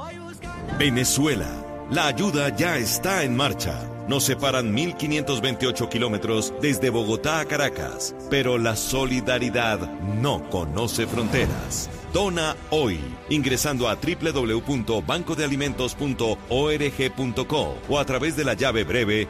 Venezuela. La ayuda ya está en marcha. Nos separan 1.528 kilómetros desde Bogotá a Caracas, pero la solidaridad no conoce fronteras. Dona hoy, ingresando a www.bancodealimentos.org.co o a través de la llave breve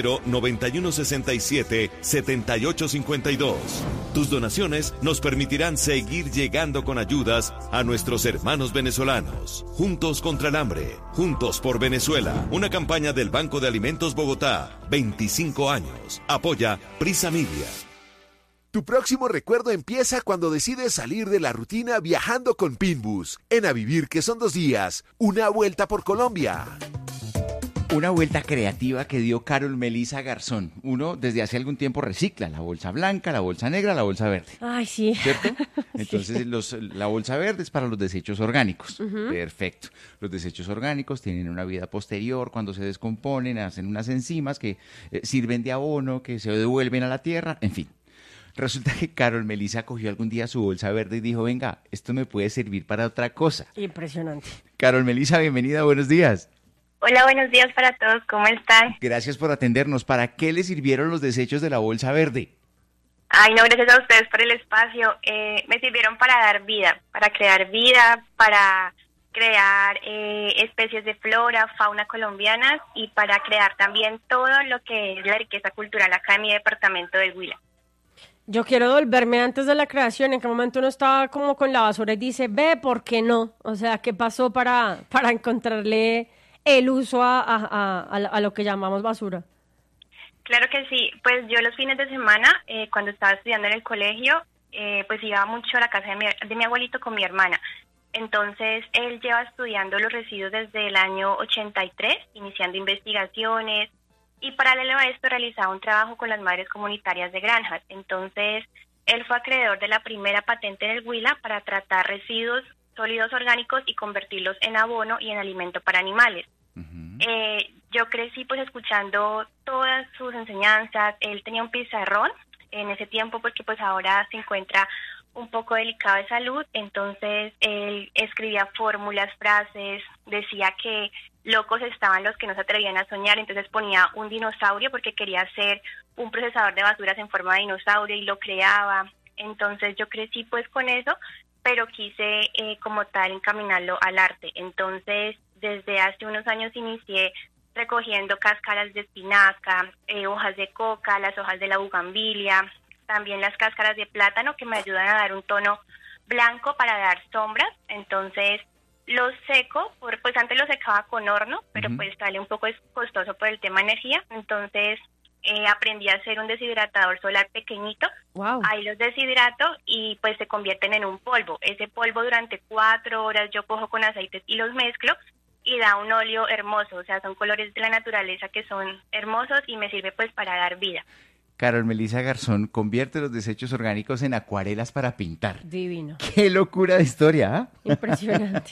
0091677852. Tus donaciones nos permitirán seguir llegando con ayudas a nuestros hermanos venezolanos. Juntos contra el hambre, juntos por Venezuela. Una campaña del Banco de Alimentos Bogotá, 25 años. Apoya Prisa Media. Tu próximo recuerdo empieza cuando decides salir de la rutina viajando con Pinbus. En A Vivir, que son 2 días, una vuelta por Colombia. Una vuelta creativa que dio Carol Melissa Garzón. Uno desde hace algún tiempo recicla la bolsa blanca, la bolsa negra, la bolsa verde. Ay, sí. ¿Cierto? Entonces la bolsa verde es para los desechos orgánicos. Ujú. Perfecto. Los desechos orgánicos tienen una vida posterior cuando se descomponen, hacen unas enzimas que sirven de abono, que se devuelven a la tierra, en fin. Resulta que Carol Melissa cogió algún día su bolsa verde y dijo, venga, esto me puede servir para otra cosa. Impresionante. Carol Melissa, bienvenida, buenos días. Hola, buenos días para todos, ¿cómo están? Gracias por atendernos. ¿Para qué le sirvieron los desechos de la bolsa verde? Ay, no, gracias a ustedes por el espacio. Me sirvieron para dar vida, para crear vida, para crear especies de flora, fauna colombianas y para crear también todo lo que es la riqueza cultural acá en mi departamento del Huila. Yo quiero devolverme antes de la creación. ¿En qué momento uno estaba como con la basura y dice, ve, ¿por qué no? O sea, ¿qué pasó para encontrarle el uso a lo que llamamos basura? Claro que sí, pues yo los fines de semana, cuando estaba estudiando en el colegio, pues iba mucho a la casa de mi abuelito con mi hermana. Entonces, él lleva estudiando los residuos desde el año 83, iniciando investigaciones, y paralelo a esto realizaba un trabajo con las madres comunitarias de granjas. Entonces, él fue acreedor de la primera patente en el Huila para tratar residuos sólidos orgánicos y convertirlos en abono y en alimento para animales. Yo crecí pues escuchando todas sus enseñanzas. Él tenía un pizarrón en ese tiempo porque pues ahora se encuentra un poco delicado de salud, entonces él escribía fórmulas, frases, decía que locos estaban los que no se atrevían a soñar, entonces ponía un dinosaurio porque quería hacer un procesador de basuras en forma de dinosaurio y lo creaba. Entonces yo crecí pues con eso, pero quise como tal encaminarlo al arte. Entonces desde hace unos años inicié recogiendo cáscaras de espinaca, hojas de coca, las hojas de la bugambilia, también las cáscaras de plátano que me ayudan a dar un tono blanco para dar sombras. Entonces los seco, pues antes lo secaba con horno, pero pues sale un poco costoso por el tema de energía. Entonces aprendí a hacer un deshidratador solar pequeñito. Wow. Ahí los deshidrato y pues se convierten en un polvo. Ese polvo durante 4 horas yo cojo con aceites y los mezclo y da un óleo hermoso. O sea, son colores de la naturaleza que son hermosos y me sirve pues para dar vida. Carol Melissa Garzón convierte los desechos orgánicos en acuarelas para pintar. Divino. ¡Qué locura de historia! ¿Ah? Impresionante.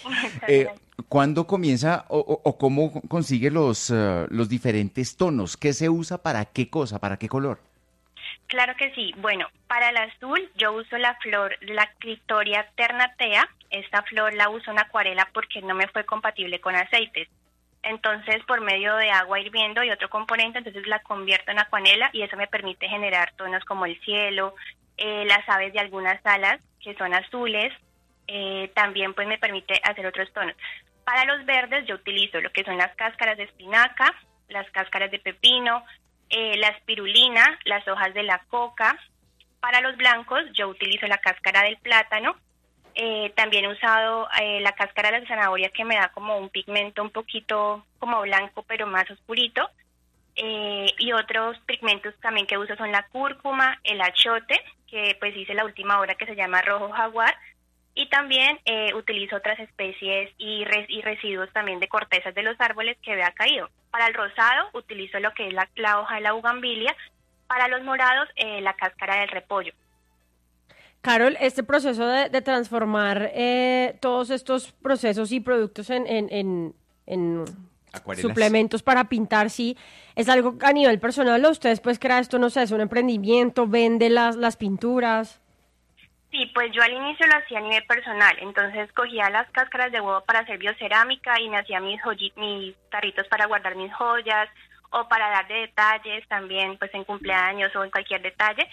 ¿Cuándo comienza o cómo consigue los diferentes tonos? ¿Qué se usa para qué cosa, para qué color? Claro que sí. Bueno, para el azul yo uso la flor, la Clitoria ternatea. Esta flor la uso en acuarela porque no me fue compatible con aceites. Entonces, por medio de agua hirviendo y otro componente, entonces la convierto en acuarela y eso me permite generar tonos como el cielo, las aves de algunas alas que son azules, también pues me permite hacer otros tonos. Para los verdes yo utilizo lo que son las cáscaras de espinaca, las cáscaras de pepino, la espirulina, las hojas de la coca. Para los blancos yo utilizo la cáscara del plátano. También he usado la cáscara de la zanahoria que me da como un pigmento un poquito como blanco pero más oscurito. Y otros pigmentos también que uso son la cúrcuma, el achiote, que pues hice la última hora que se llama rojo jaguar. Y también utilizo otras especies y residuos también de cortezas de los árboles que vea caído. Para el rosado utilizo lo que es la hoja de la bugambilia. Para los morados, la cáscara del repollo. Carol, este proceso de transformar todos estos procesos y productos en suplementos para pintar, sí, es algo a nivel personal, o ustedes pues crean esto, no sé, es un emprendimiento, vende las pinturas. Sí, pues yo al inicio lo hacía a nivel personal, entonces cogía las cáscaras de huevo para hacer biocerámica y me hacía mis tarritos para guardar mis joyas o para dar de detalles también, pues en cumpleaños o en cualquier detalle.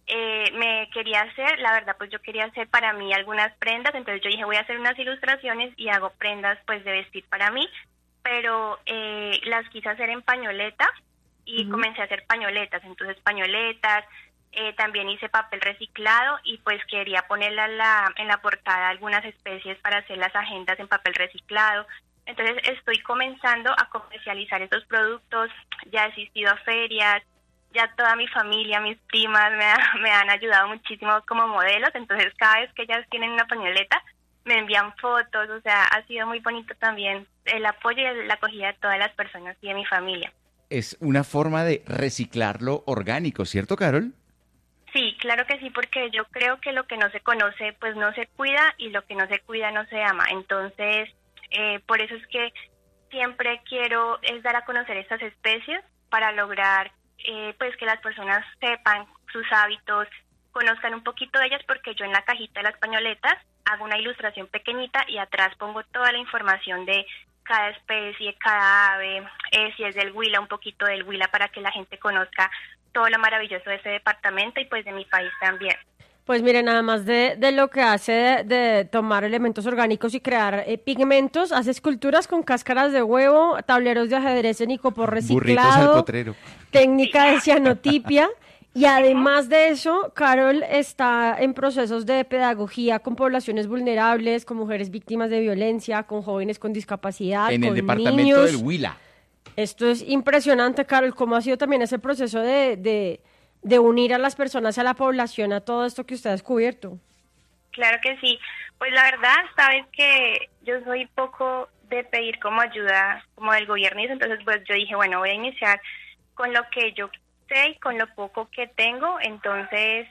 Me quería hacer, la verdad, pues yo quería hacer para mí algunas prendas, entonces yo dije voy a hacer unas ilustraciones y hago prendas pues de vestir para mí, pero las quise hacer en pañoleta y comencé a hacer pañoletas, entonces pañoletas. También hice papel reciclado y pues quería ponerla en la portada algunas especies para hacer las agendas en papel reciclado. Entonces estoy comenzando a comercializar esos productos, ya he asistido a ferias, ya toda mi familia, mis primas me han ayudado muchísimo como modelos, entonces cada vez que ellas tienen una pañoleta me envían fotos, o sea, ha sido muy bonito también el apoyo y la acogida de todas las personas y de mi familia. Es una forma de reciclarlo orgánico, ¿cierto, Carol? Sí, claro que sí, porque yo creo que lo que no se conoce, pues no se cuida y lo que no se cuida no se ama. Entonces, por eso es que siempre quiero es dar a conocer estas especies para lograr pues que las personas sepan sus hábitos, conozcan un poquito de ellas, porque yo en la cajita de las pañoletas hago una ilustración pequeñita y atrás pongo toda la información de cada especie, cada ave, si es del Huila, un poquito del Huila para que la gente conozca todo lo maravilloso de ese departamento y pues de mi país también. Pues miren, además de lo que hace de tomar elementos orgánicos y crear pigmentos, hace esculturas con cáscaras de huevo, tableros de ajedrez en icopor reciclado, burritos al potrero, técnica de cianotipia. Y además de eso, Carol está en procesos de pedagogía con poblaciones vulnerables, con mujeres víctimas de violencia, con jóvenes con discapacidad, en con el departamento niños. del Huila. Esto es impresionante, Carol, cómo ha sido también ese proceso de unir a las personas, a la población, a todo esto que usted ha descubierto. Claro que sí. Pues la verdad, sabes que yo soy poco de pedir como ayuda como del gobierno y eso, entonces pues yo dije, bueno, voy a iniciar con lo que yo sé y con lo poco que tengo. Entonces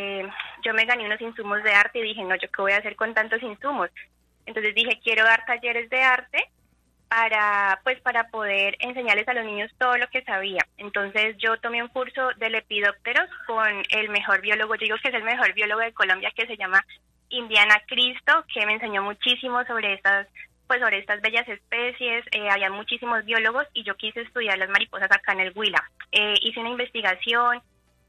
yo me gané unos insumos de arte y dije, no, ¿yo qué voy a hacer con tantos insumos? Entonces dije, quiero dar talleres de arte para poder enseñarles a los niños todo lo que sabía. Entonces yo tomé un curso de lepidópteros con el mejor biólogo, yo digo que es el mejor biólogo de Colombia, que se llama Indiana Cristo, que me enseñó muchísimo sobre estas bellas especies. Había muchísimos biólogos y yo quise estudiar las mariposas acá en el Huila. Hice una investigación,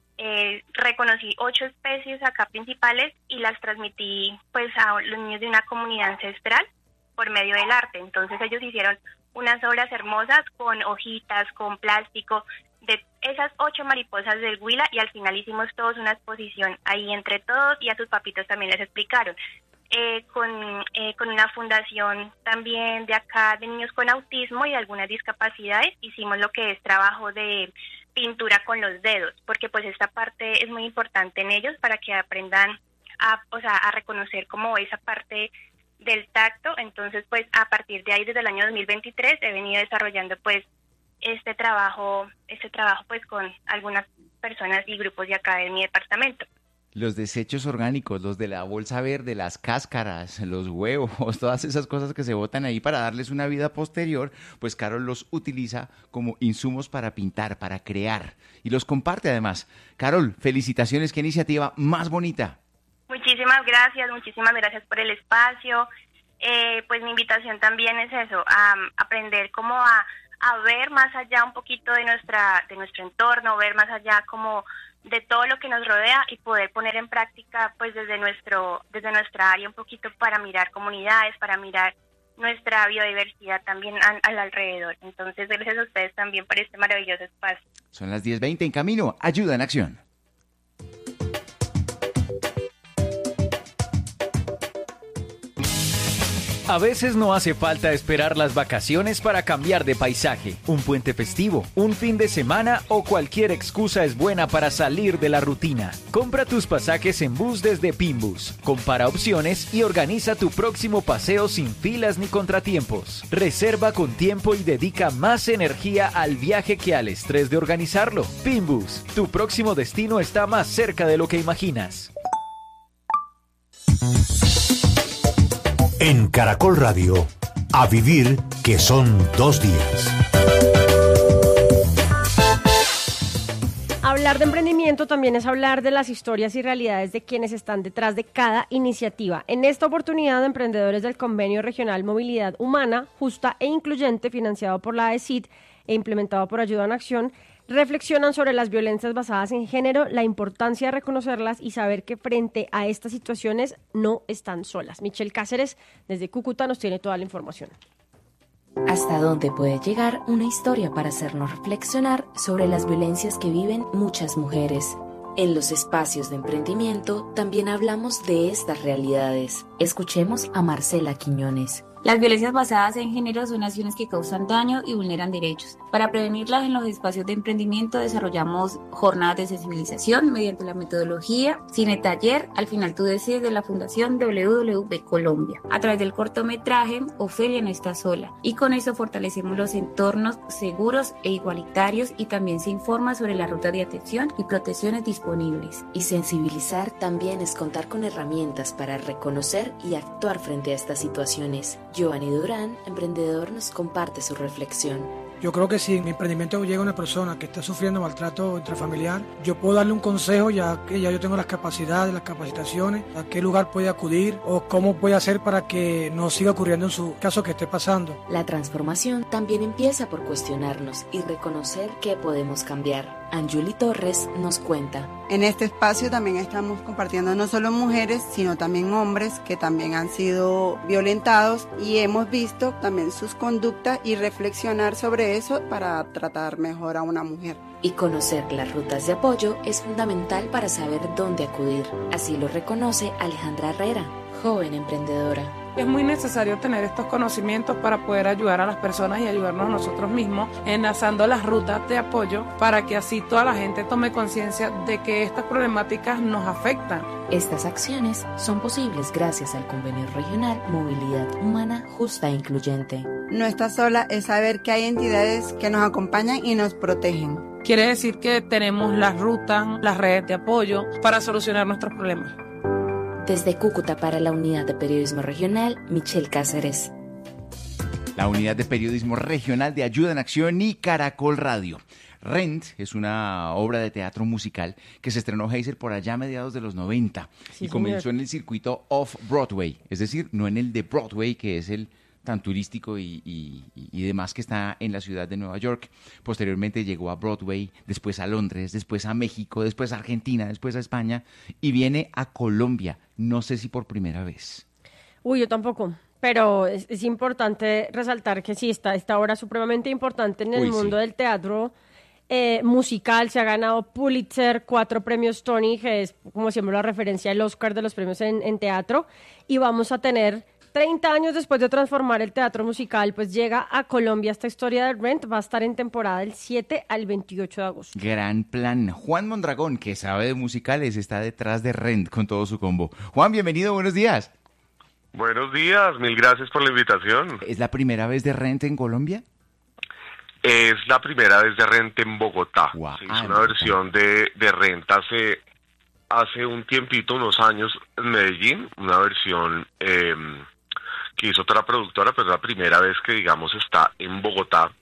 reconocí 8 especies acá principales y las transmití pues a los niños de una comunidad ancestral por medio del arte. Entonces ellos hicieron unas obras hermosas con hojitas, con plástico, de esas 8 mariposas del Huila, y al final hicimos todos una exposición ahí entre todos, y a sus papitos también les explicaron. Con una fundación también de acá de niños con autismo y de algunas discapacidades, hicimos lo que es trabajo de pintura con los dedos, porque pues esta parte es muy importante en ellos para que aprendan a reconocer como esa parte del tacto. Entonces pues a partir de ahí, desde el año 2023 he venido desarrollando pues este trabajo pues con algunas personas y grupos de acá de mi departamento. Los desechos orgánicos, los de la bolsa verde, las cáscaras, los huevos, todas esas cosas que se botan ahí para darles una vida posterior, pues Carol los utiliza como insumos para pintar, para crear, y los comparte además. Carol, felicitaciones, qué iniciativa más bonita. Muchísimas gracias por el espacio. Pues mi invitación también es eso, a aprender cómo a ver más allá un poquito de nuestro entorno, ver más allá como de todo lo que nos rodea y poder poner en práctica pues desde nuestra área un poquito para mirar comunidades, para mirar nuestra biodiversidad también al alrededor. Entonces, gracias a ustedes también por este maravilloso espacio. Son las 10:20 en camino. Ayuda en acción. A veces no hace falta esperar las vacaciones para cambiar de paisaje. Un puente festivo, un fin de semana o cualquier excusa es buena para salir de la rutina. Compra tus pasajes en bus desde Pinbus. Compara opciones y organiza tu próximo paseo sin filas ni contratiempos. Reserva con tiempo y dedica más energía al viaje que al estrés de organizarlo. Pinbus, tu próximo destino está más cerca de lo que imaginas. En Caracol Radio, a vivir que son 2 días. Hablar de emprendimiento también es hablar de las historias y realidades de quienes están detrás de cada iniciativa. En esta oportunidad, emprendedores del Convenio Regional Movilidad Humana, Justa e Incluyente, financiado por la AECID e implementado por Ayuda en Acción, reflexionan sobre las violencias basadas en género, la importancia de reconocerlas y saber que frente a estas situaciones no están solas. Michelle Cáceres, desde Cúcuta, nos tiene toda la información. ¿Hasta dónde puede llegar una historia para hacernos reflexionar sobre las violencias que viven muchas mujeres? En los espacios de emprendimiento también hablamos de estas realidades. Escuchemos a Marcela Quiñones. Las violencias basadas en género son acciones que causan daño y vulneran derechos. Para prevenirlas en los espacios de emprendimiento desarrollamos jornadas de sensibilización mediante la metodología Cine Taller, al final tú decides, de la Fundación WWB Colombia. A través del cortometraje Ofelia no está sola, y con eso fortalecemos los entornos seguros e igualitarios y también se informa sobre la ruta de atención y protecciones disponibles. Y sensibilizar también es contar con herramientas para reconocer y actuar frente a estas situaciones. Giovanni Durán, emprendedor, nos comparte su reflexión. Yo creo que si en mi emprendimiento llega una persona que está sufriendo maltrato intrafamiliar, yo puedo darle un consejo ya que ya yo tengo las capacidades, las capacitaciones, a qué lugar puede acudir o cómo puede hacer para que no siga ocurriendo en su caso que esté pasando. La transformación también empieza por cuestionarnos y reconocer qué podemos cambiar. Anjuli Torres nos cuenta. En este espacio también estamos compartiendo no solo mujeres, sino también hombres que también han sido violentados y hemos visto también sus conductas y reflexionar sobre eso para tratar mejor a una mujer. Y conocer las rutas de apoyo es fundamental para saber dónde acudir. Así lo reconoce Alejandra Herrera, joven emprendedora. Es muy necesario tener estos conocimientos para poder ayudar a las personas y ayudarnos a nosotros mismos, enlazando las rutas de apoyo para que así toda la gente tome conciencia de que estas problemáticas nos afectan. Estas acciones son posibles gracias al Convenio Regional Movilidad Humana Justa e Incluyente. No estás sola es saber que hay entidades que nos acompañan y nos protegen. Quiere decir que tenemos las rutas, las redes de apoyo para solucionar nuestros problemas. Desde Cúcuta para la Unidad de Periodismo Regional, Michelle Cáceres. La Unidad de Periodismo Regional de Ayuda en Acción y Caracol Radio. Rent es una obra de teatro musical que se estrenó Heiser por allá a mediados de los 90 y comenzó en el circuito Off-Broadway, es decir, no en el de Broadway, que es el tan turístico y demás que está en la ciudad de Nueva York. Posteriormente llegó a Broadway, después a Londres, después a México, después a Argentina, después a España y viene a Colombia, no sé si por primera vez. Uy, yo tampoco, pero es importante resaltar que sí, esta obra es supremamente importante en el mundo del teatro musical. Se ha ganado Pulitzer, 4 premios Tony, que es como siempre la referencia al Oscar de los premios en teatro, y vamos a tener 30 años después de transformar el teatro musical, pues llega a Colombia esta historia de Rent. Va a estar en temporada del 7 al 28 de agosto. Gran plan. Juan Mondragón, que sabe de musicales, está detrás de Rent con todo su combo. Juan, bienvenido, buenos días. Buenos días, mil gracias por la invitación. ¿Es la primera vez de Rent en Colombia? Es la primera vez de Rent en Bogotá. Wow. Se hizo una versión de Rent hace un tiempito, unos años, en Medellín, una versión que hizo otra productora, pero es la primera vez que, digamos, está en Bogotá,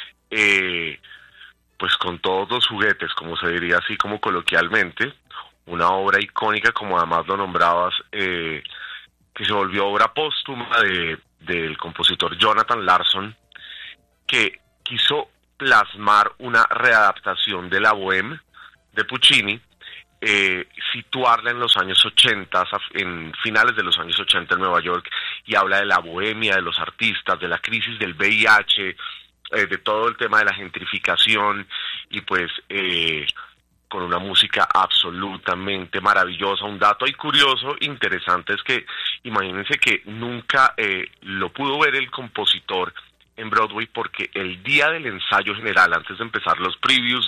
pues con todos los juguetes, como se diría así como coloquialmente, una obra icónica, como además lo nombrabas, que se volvió obra póstuma del compositor Jonathan Larson, que quiso plasmar una readaptación de la Bohème de Puccini, situarla en los años 80, en finales de los años 80 en Nueva York, y habla de la bohemia, de los artistas, de la crisis del VIH, de todo el tema de la gentrificación, y pues con una música absolutamente maravillosa. Un dato ahí curioso, interesante, es que imagínense que nunca lo pudo ver el compositor en Broadway, porque el día del ensayo general, antes de empezar los previews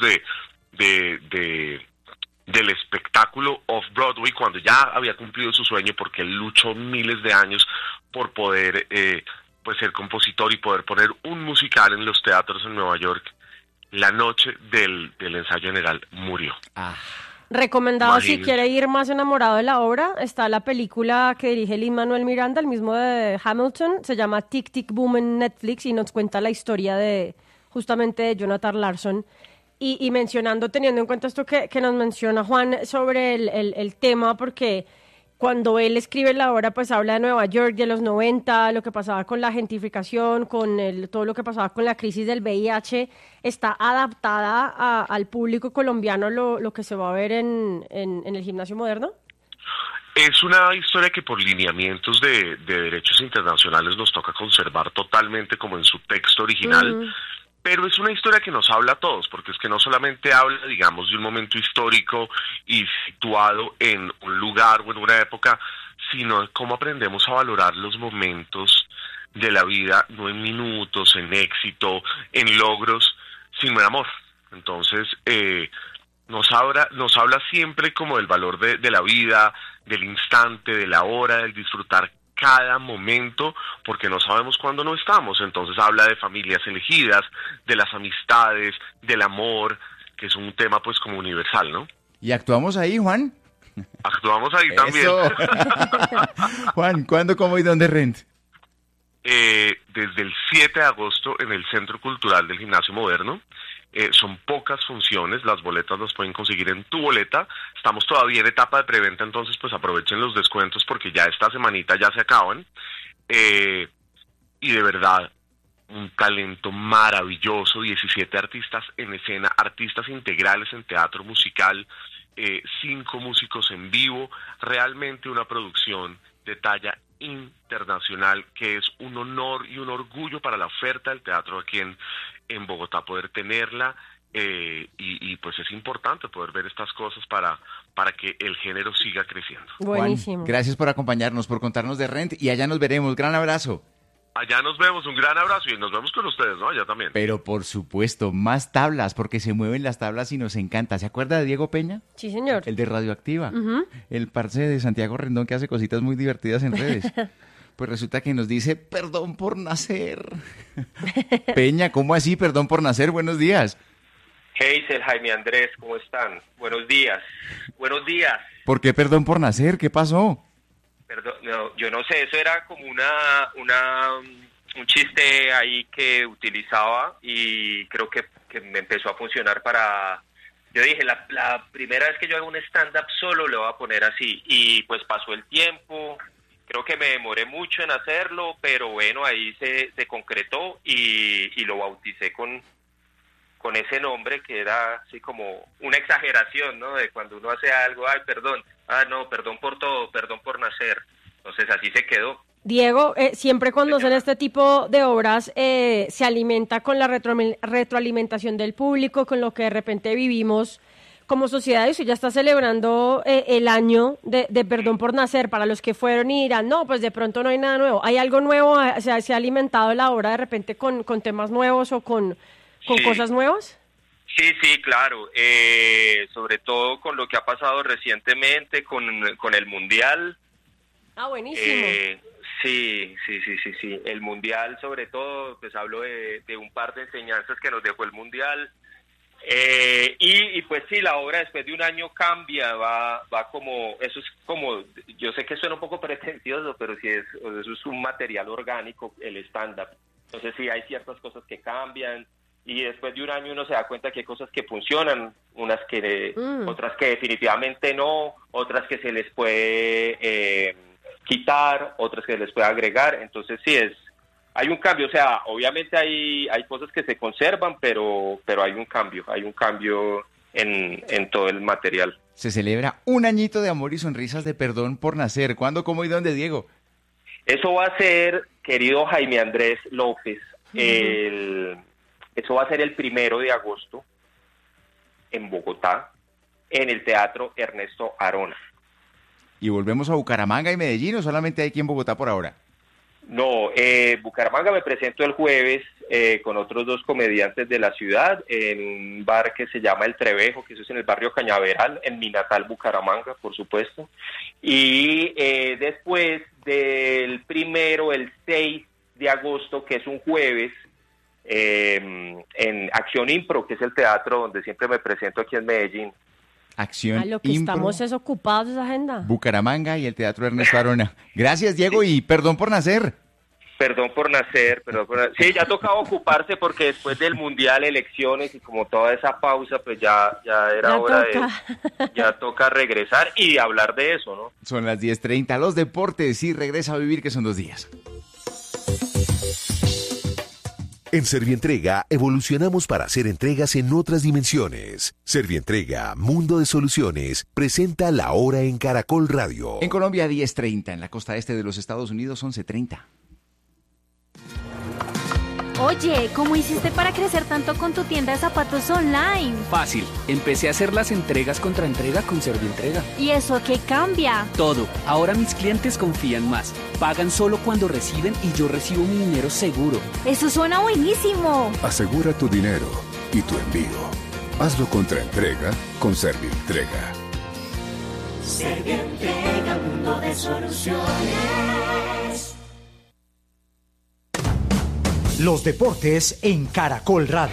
del espectáculo Off-Broadway, cuando ya había cumplido su sueño, porque él luchó miles de años por poder pues ser compositor y poder poner un musical en los teatros en Nueva York, la noche del ensayo general murió. Recomendado. Imagínate. Si quiere ir más enamorado de la obra, está la película que dirige Lin-Manuel Miranda, el mismo de Hamilton, se llama Tic Tic Boom en Netflix y nos cuenta la historia de justamente de Jonathan Larson. y mencionando, teniendo en cuenta esto que nos menciona Juan sobre el tema, porque cuando él escribe la obra, pues habla de Nueva York, de los 90, lo que pasaba con la gentrificación, con todo lo que pasaba con la crisis del VIH, está adaptada al público colombiano lo que se va a ver en el Gimnasio Moderno. Es una historia que por lineamientos de derechos internacionales nos toca conservar totalmente como en su texto original, pero es una historia que nos habla a todos, porque es que no solamente habla, digamos, de un momento histórico y situado en un lugar o en una época, sino de cómo aprendemos a valorar los momentos de la vida, no en minutos, en éxito, en logros, sino en amor. Entonces, nos habla siempre como del valor de la vida, del instante, de la hora, del disfrutar cada momento, porque no sabemos cuándo no estamos. Entonces habla de familias elegidas, de las amistades, del amor, que es un tema pues como universal, ¿no? ¿Y actuamos ahí, Juan? Actuamos ahí también. Juan, ¿cuándo, cómo y dónde Rent? Desde el 7 de agosto en el Centro Cultural del Gimnasio Moderno. Son pocas funciones, las boletas las pueden conseguir en Tu Boleta. Estamos todavía en etapa de preventa, entonces pues aprovechen los descuentos porque ya esta semanita ya se acaban. Y de verdad, un talento maravilloso, 17 artistas en escena, artistas integrales en teatro musical, 5 músicos en vivo, realmente una producción de talla internacional que es un honor y un orgullo para la oferta del teatro aquí en Bogotá poder tenerla, y pues es importante poder ver estas cosas para que el género siga creciendo. Buenísimo. Juan, gracias por acompañarnos, por contarnos de Rent, y allá nos veremos. Gran abrazo. Allá nos vemos, un gran abrazo, y nos vemos con ustedes, ¿no? Allá también. Pero por supuesto, más tablas, porque se mueven las tablas y nos encanta. ¿Se acuerda de Diego Peña? Sí, señor. El de Radioactiva. El parce de Santiago Rendón que hace cositas muy divertidas en redes. Pues resulta que nos dice, perdón por nacer. Peña, ¿cómo así? Perdón por nacer, buenos días. Hazel, Jaime Andrés, ¿cómo están? Buenos días. Buenos días. ¿Por qué perdón por nacer? ¿Qué pasó? Perdón, no, yo no sé, eso era como un chiste ahí que utilizaba y creo que me empezó a funcionar para... Yo dije, la primera vez que yo hago un stand-up solo le voy a poner así, y pues pasó el tiempo, creo que me demoré mucho en hacerlo, pero bueno, ahí se concretó y lo bauticé con ese nombre que era así como una exageración, ¿no? De cuando uno hace algo, ay, perdón, no, perdón por todo, perdón por nacer. Entonces así se quedó. Diego, siempre cuando hacen este tipo de obras se alimenta con la retroalimentación del público, con lo que de repente vivimos como sociedad, y usted ya está celebrando el año de Perdón por Nacer. Para los que fueron y dirán, no, pues de pronto no hay nada nuevo. ¿Hay algo nuevo? ¿Se ha alimentado la obra de repente con temas nuevos o con Sí. cosas nuevas? Sí, claro. Sobre todo con lo que ha pasado recientemente con el Mundial. Ah, buenísimo. Sí. El Mundial, sobre todo, pues hablo de un par de enseñanzas que nos dejó el Mundial. Y pues sí, la obra después de un año cambia, va como, eso es como, yo sé que suena un poco pretencioso, pero sí eso es un material orgánico, el stand-up. Entonces sí, hay ciertas cosas que cambian, y después de un año uno se da cuenta que hay cosas que funcionan, otras que definitivamente no, otras que se les puede quitar, otras que se les puede agregar. Entonces sí, hay un cambio, o sea, obviamente hay cosas que se conservan, pero hay un cambio en todo el material. Se celebra un añito de amor y sonrisas de Perdón por Nacer. ¿Cuándo, cómo y dónde, Diego? Eso va a ser, querido Jaime Andrés López, eso va a ser el 1 de agosto en Bogotá, en el Teatro Ernesto Arona. ¿Y volvemos a Bucaramanga y Medellín o solamente hay aquí en Bogotá por ahora? No, Bucaramanga me presento el jueves con otros 2 comediantes de la ciudad en un bar que se llama El Trevejo, que eso es en el barrio Cañaveral, en mi natal Bucaramanga, por supuesto. Y después del 1, el 6 de agosto, que es un jueves, en Acción Impro, que es el teatro donde siempre me presento aquí en Medellín. Acción lo que Impro, estamos es ocupados esa agenda. Bucaramanga y el Teatro Ernesto Arona. Gracias, Diego, y perdón por nacer. Perdón por nacer. Sí, ya tocaba ocuparse porque después del Mundial, elecciones y como toda esa pausa, pues ya era hora ya toca regresar y hablar de eso, ¿no? Son las 10:30, los deportes y regresa a vivir, que son 2 días. En Servientrega evolucionamos para hacer entregas en otras dimensiones. Servientrega, Mundo de Soluciones, presenta La Hora en Caracol Radio. En Colombia 10:30, en la costa este de los Estados Unidos 11:30. Oye, ¿cómo hiciste para crecer tanto con tu tienda de zapatos online? Fácil, empecé a hacer las entregas contra entrega con Servientrega. ¿Y eso qué cambia? Todo, ahora mis clientes confían más, pagan solo cuando reciben y yo recibo mi dinero seguro. ¡Eso suena buenísimo! Asegura tu dinero y tu envío. Hazlo contra entrega con Servientrega. Servientrega, mundo de soluciones. Los deportes en Caracol Radio.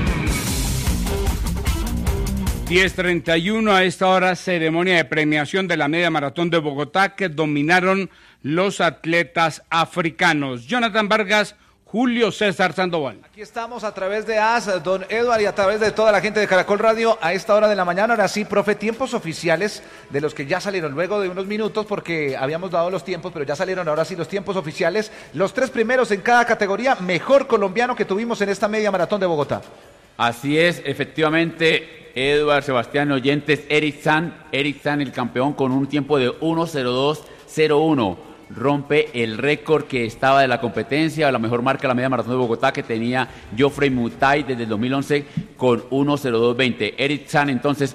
10:31 a esta hora, ceremonia de premiación de la media maratón de Bogotá que dominaron los atletas africanos. Jonathan Vargas, Julio César Sandoval. Aquí estamos a través de AS, don Eduard, y a través de toda la gente de Caracol Radio a esta hora de la mañana. Ahora sí, profe, tiempos oficiales de los que ya salieron luego de unos minutos, porque habíamos dado los tiempos, pero ya salieron ahora sí los tiempos oficiales. Los 3 primeros en cada categoría, mejor colombiano que tuvimos en esta media maratón de Bogotá. Así es, efectivamente, Eduard, Sebastián, oyentes, Eric San, el campeón con un tiempo de 1:02:01. Rompe el récord que estaba de la competencia, la mejor marca de la media maratón de Bogotá que tenía Geoffrey Mutai desde el 2011 con 1:02:20. Eric San entonces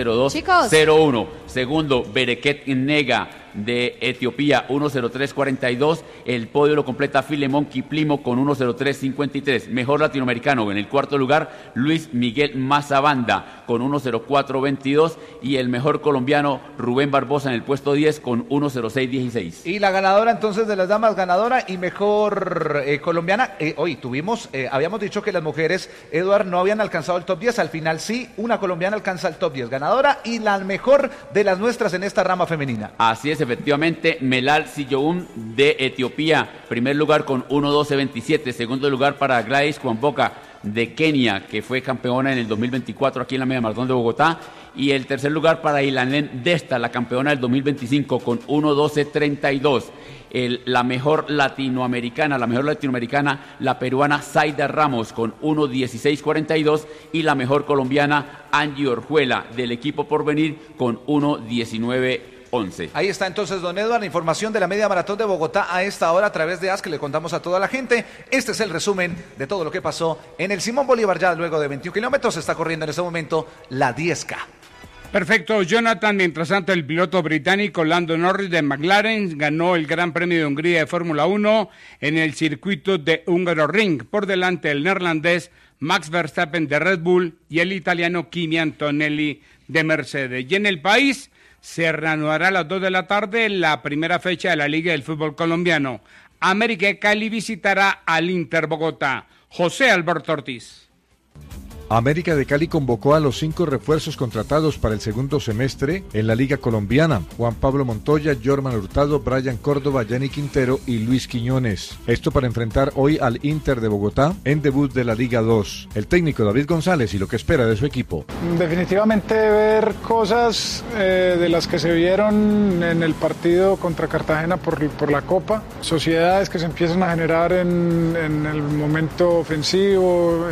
1:02:01. Segundo, Bereket Nega de Etiopía 1:03:42. El podio lo completa Filemón Kiplimo con 1:03:53. Mejor latinoamericano en el cuarto lugar, Luis Miguel Mazabanda con 1:04:22. Y el mejor colombiano, Rubén Barbosa en el puesto 10 con 1:06:16. Y la ganadora entonces de las damas, ganadora y mejor colombiana. Hoy habíamos dicho que las mujeres, Eduard, no habían alcanzado el top 10. Al final sí, una colombiana alcanza el top 10. Ganadora y la mejor de las nuestras en esta rama femenina. Así es, efectivamente, Melal Siyoum de Etiopía, primer lugar con 1:12:27, segundo lugar para Gladys Kwamboka de Kenia, que fue campeona en el 2024 aquí en la media maratón de Bogotá, y el tercer lugar para Ilanen Desta, la campeona del 2025 con 1:12:32. La mejor latinoamericana, la peruana Zaida Ramos con 1:16:42 y la mejor colombiana Angie Orjuela del equipo Porvenir con 1:19:11. Ahí está entonces, don Eduard, la información de la media maratón de Bogotá a esta hora a través de AS que le contamos a toda la gente. Este es el resumen de todo lo que pasó en el Simón Bolívar. Ya luego de 21 kilómetros está corriendo en este momento la 10K. Perfecto, Jonathan. Mientras tanto, el piloto británico Lando Norris de McLaren ganó el Gran Premio de Hungría de Fórmula 1 en el circuito de Hungaroring, por delante del neerlandés Max Verstappen de Red Bull y el italiano Kimi Antonelli de Mercedes. Y en el país se reanudará a las 2 de la tarde la primera fecha de la Liga del Fútbol Colombiano. América de Cali visitará al Inter Bogotá. José Alberto Ortiz. América de Cali convocó a los 5 refuerzos contratados para el segundo semestre en la Liga Colombiana: Juan Pablo Montoya, Jorman Hurtado, Brian Córdoba, Yanni Quintero y Luis Quiñones. Esto para enfrentar hoy al Inter de Bogotá en debut de la Liga 2. El técnico David González y lo que espera de su equipo. Definitivamente ver cosas de las que se vieron en el partido contra Cartagena por la Copa. Sociedades que se empiezan a generar en el momento ofensivo,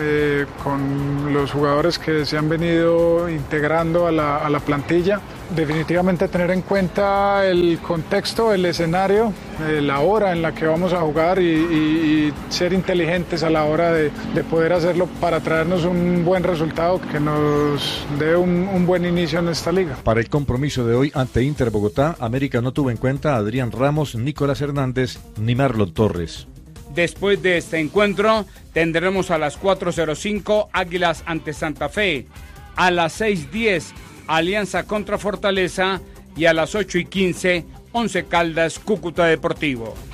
con los jugadores que se han venido integrando a la plantilla. Definitivamente tener en cuenta el contexto, el escenario, la hora en la que vamos a jugar y ser inteligentes a la hora de poder hacerlo para traernos un buen resultado que nos dé un buen inicio en esta liga. Para el compromiso de hoy ante Inter Bogotá, América no tuvo en cuenta a Adrián Ramos, Nicolás Hernández ni Marlon Torres. Después de este encuentro tendremos a las 4:05 Águilas ante Santa Fe, a las 6:10 Alianza contra Fortaleza y a las 8:15 Once Caldas Cúcuta Deportivo.